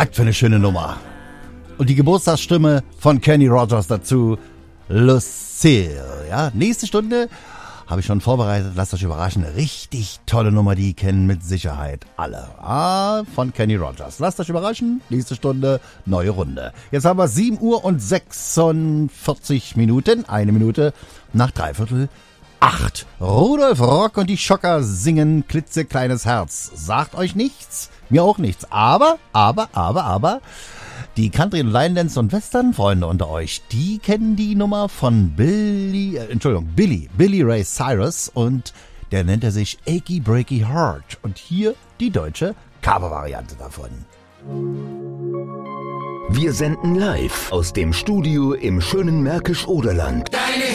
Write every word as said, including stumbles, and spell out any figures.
Was für eine schöne Nummer. Und die Geburtstagsstimme von Kenny Rogers dazu, Lucille. Ja, nächste Stunde habe ich schon vorbereitet. Lasst euch überraschen. Eine richtig tolle Nummer, die kennen mit Sicherheit alle. Ah, von Kenny Rogers. Lasst euch überraschen. Nächste Stunde, neue Runde. Jetzt haben wir sieben Uhr und sechsundvierzig Minuten. Eine Minute nach dreiviertel acht. Rudolf Rock und die Schocker singen klitzekleines Herz. Sagt euch nichts? Mir auch nichts. Aber, aber, aber, aber... Die Country- und Line-Dance- und Western-Freunde unter euch, die kennen die Nummer von Billy, äh, Entschuldigung, Billy, Billy Ray Cyrus und der nennt er sich Achy Breaky Heart. Und hier die deutsche Cover-Variante davon. Wir senden live aus dem Studio im schönen Märkisch-Oderland. Deine